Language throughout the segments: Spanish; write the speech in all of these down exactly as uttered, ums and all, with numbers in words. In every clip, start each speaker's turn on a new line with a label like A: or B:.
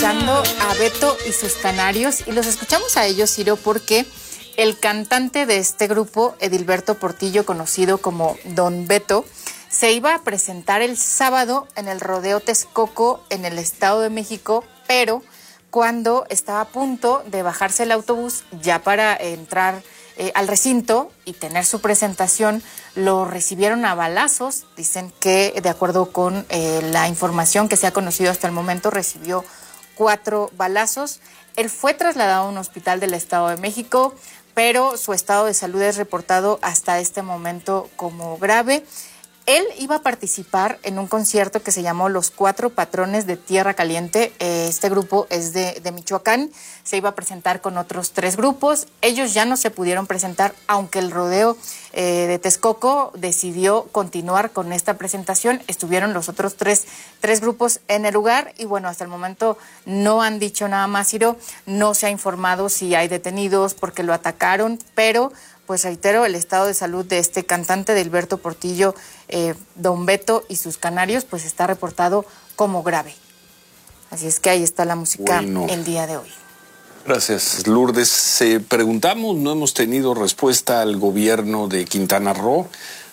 A: escuchando a Beto y sus Canarios, y los escuchamos a ellos, Ciro, porque el cantante de este grupo, Edilberto Portillo, conocido como Don Beto, se iba a presentar el sábado en el Rodeo Texcoco en el Estado de México, pero cuando estaba a punto de bajarse el autobús ya para entrar eh, al recinto y tener su presentación, lo recibieron a balazos. Dicen que, de acuerdo con eh, la información que se ha conocido hasta el momento, recibió cuatro balazos. Él fue trasladado a un hospital del Estado de México, pero su estado de salud es reportado hasta este momento como grave. Él iba a participar en un concierto que se llamó Los Cuatro Patrones de Tierra Caliente. Este grupo es de, de Michoacán. Se iba a presentar con otros tres grupos. Ellos ya no se pudieron presentar, aunque el rodeo eh, de Texcoco decidió continuar con esta presentación. Estuvieron los otros tres, tres grupos en el lugar y bueno, hasta el momento no han dicho nada más, Ciro. No se ha informado si hay detenidos porque lo atacaron, pero pues reitero, el estado de salud de este cantante, de Edilberto Portillo, eh, Don Beto y sus Canarios, pues está reportado como grave. Así es que ahí está la música bueno, el día de hoy.
B: Gracias, Lourdes. Eh, preguntamos, no hemos tenido respuesta al gobierno de Quintana Roo,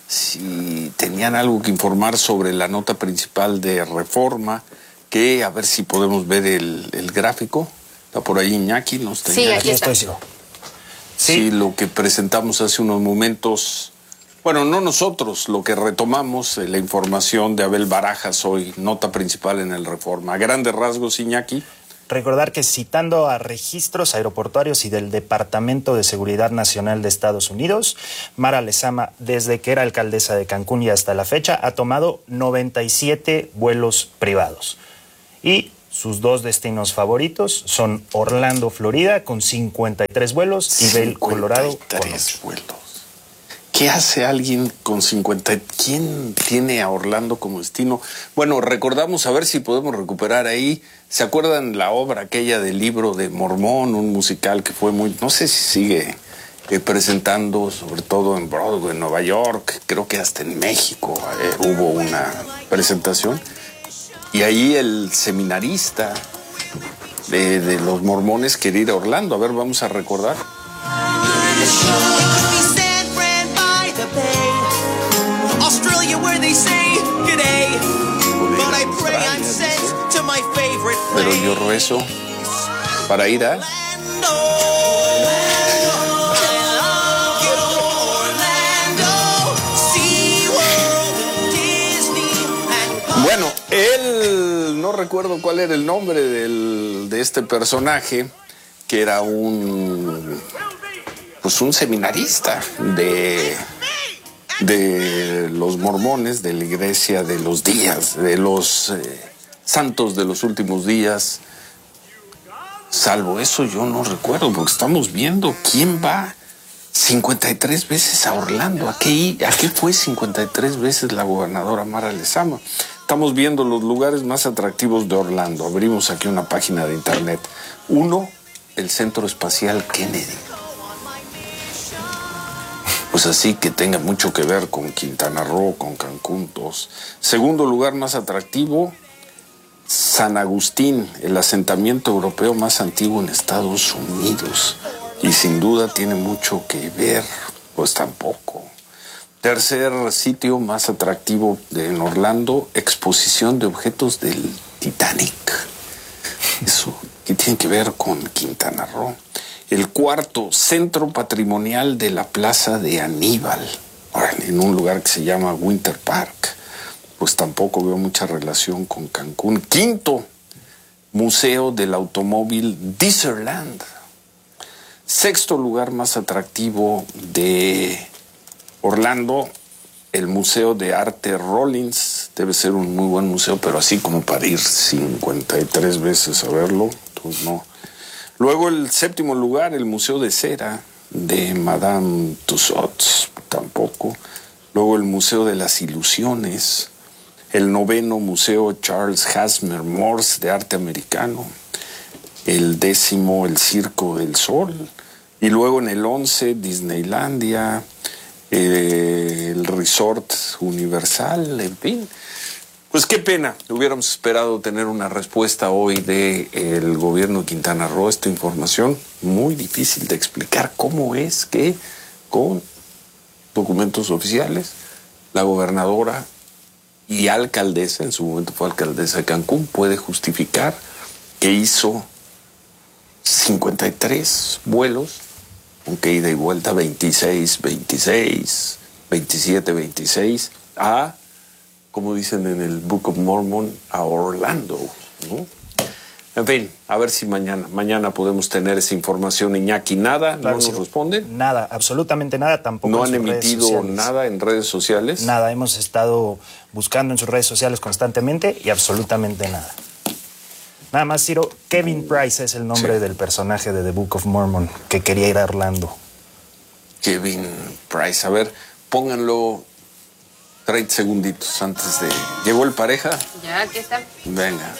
B: si tenían algo que informar sobre la nota principal de Reforma, que a ver si podemos ver el, el gráfico. Está por ahí Iñaki, nos tenía.
A: Sí, aquí está.
C: Estoy seguro.
B: Sí. sí, lo que presentamos hace unos momentos, bueno, no nosotros, lo que retomamos, eh, la información de Abel Barajas hoy, nota principal en el Reforma. A grandes rasgos, Iñaki.
C: Recordar que citando a registros aeroportuarios y del Departamento de Seguridad Nacional de Estados Unidos, Mara Lezama, desde que era alcaldesa de Cancún y hasta la fecha, ha tomado noventa y siete vuelos privados. Y sus dos destinos favoritos son Orlando, Florida, con cincuenta y tres vuelos, y Vail, Colorado, con ocho
B: vuelos. ¿Qué hace alguien con cincuenta? ¿Quién tiene a Orlando como destino? Bueno, recordamos, a ver si podemos recuperar ahí. ¿Se acuerdan la obra aquella del Libro de Mormón, un musical que fue muy, no sé si sigue eh, presentando, sobre todo en Broadway, en Nueva York, creo que hasta en México eh, hubo una presentación? Y ahí el seminarista de, de los mormones quería ir a Orlando. A ver, vamos a recordar. Pero yo rezo para ir a... Bueno, él, no recuerdo cuál era el nombre del, de este personaje, que era un, pues un seminarista de, de los mormones, de la iglesia de los días, de los eh, santos de los últimos días. Salvo eso, yo no recuerdo, porque estamos viendo quién va cincuenta y tres veces a Orlando. ¿A qué, a qué fue cincuenta y tres veces la gobernadora Mara Lezama? Estamos viendo los lugares más atractivos de Orlando. Abrimos aquí una página de internet. Uno, el Centro Espacial Kennedy. Pues así que tenga mucho que ver con Quintana Roo, con Cancún. Dos. Segundo lugar más atractivo, San Agustín, el asentamiento europeo más antiguo en Estados Unidos. Y sin duda tiene mucho que ver, pues tampoco. Tercer sitio más atractivo de, en Orlando, exposición de objetos del Titanic. Eso, ¿qué tiene que ver con Quintana Roo? El cuarto, centro patrimonial de la Plaza de Aníbal, en un lugar que se llama Winter Park. Pues tampoco veo mucha relación con Cancún. Quinto, Museo del Automóvil Dixieland. Sexto lugar más atractivo de Orlando, el Museo de Arte Rollins. Debe ser un muy buen museo, pero así como para ir cincuenta y tres veces a verlo, pues no. Luego el séptimo lugar, el Museo de Cera de Madame Tussauds, tampoco. Luego el Museo de las Ilusiones. El noveno, Museo Charles Hasmer Morse de Arte Americano. El décimo, el Circo del Sol. Y luego en el once, Disneylandia, eh, el Resort Universal, en fin. Pues qué pena, hubiéramos esperado tener una respuesta hoy del gobierno de Quintana Roo. Esta información muy difícil de explicar. ¿Cómo es que con documentos oficiales la gobernadora y alcaldesa, en su momento fue alcaldesa de Cancún, puede justificar que hizo cincuenta y tres vuelos, aunque ida y vuelta veintiséis, veintiséis, veintisiete, veintiséis, a, como dicen en el Book of Mormon, a Orlando, ¿no? En fin, a ver si mañana, mañana podemos tener esa información. Iñaki, nada, claro, no nos sí, responden.
C: Nada, absolutamente nada, tampoco.
B: No han emitido nada en redes sociales.
C: Nada, hemos estado buscando en sus redes sociales constantemente y absolutamente nada. Nada más, Ciro, Kevin Price es el nombre sí. del personaje de The Book of Mormon que quería ir a Orlando.
B: Kevin Price, a ver, pónganlo treinta segunditos antes de... ¿Llegó el pareja?
A: Ya, aquí está.
B: Venga.